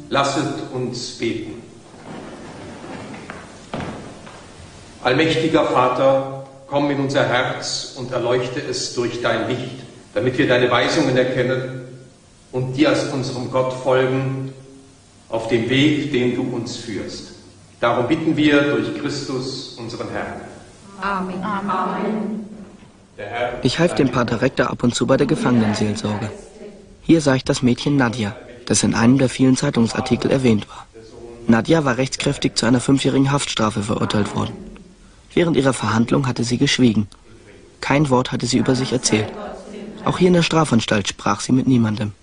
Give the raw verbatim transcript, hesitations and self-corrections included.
Lasset uns beten. Allmächtiger Vater, komm in unser Herz und erleuchte es durch dein Licht, damit wir deine Weisungen erkennen und dir als unserem Gott folgen auf dem Weg, den du uns führst. Darum bitten wir durch Christus, unseren Herrn. Amen. Amen. Ich half dem Pater Rektor ab und zu bei der Gefangenenseelsorge. Hier sah ich das Mädchen Nadja, das in einem der vielen Zeitungsartikel erwähnt war. Nadja war rechtskräftig zu einer fünfjährigen Haftstrafe verurteilt worden. Während ihrer Verhandlung hatte sie geschwiegen. Kein Wort hatte sie über sich erzählt. Auch hier in der Strafanstalt sprach sie mit niemandem.